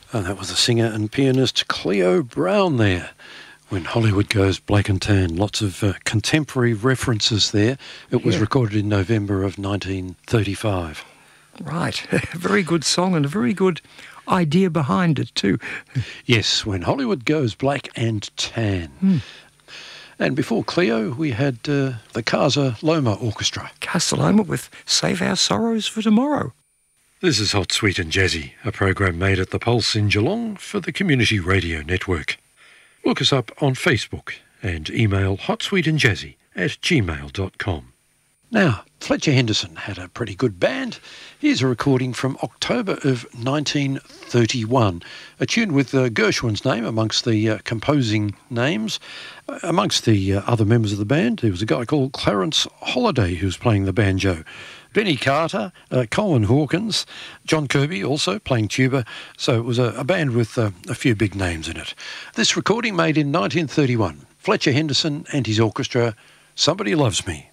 And that was the singer and pianist Cleo Brown there. When Hollywood Goes Black and Tan. Lots of contemporary references there. It was recorded in November of 1935. Right. A very good song and a very good idea behind it too. Yes, When Hollywood Goes Black and Tan. And before Cleo, we had the Casa Loma Orchestra. Casa Loma with Save Our Sorrows for Tomorrow. This is Hot, Sweet and Jazzy, a program made at the Pulse in Geelong for the Community Radio Network. Look us up on Facebook and email hotsweetandjazzy@gmail.com. Now, Fletcher Henderson had a pretty good band. Here's a recording from October of 1931, a tune with Gershwin's name amongst the composing names. Amongst the other members of the band, there was a guy called Clarence Holliday who was playing the banjo. Benny Carter, Colin Hawkins, John Kirby also playing tuba. So it was a band with a few big names in it. This recording made in 1931. Fletcher Henderson and his orchestra, Somebody Loves Me.